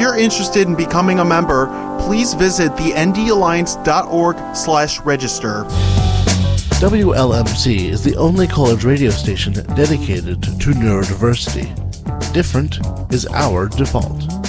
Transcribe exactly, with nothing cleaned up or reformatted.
you're interested in becoming a member, please visit the n d alliance dot org slash register. W L M C is the only college radio station dedicated to neurodiversity. Different is our default.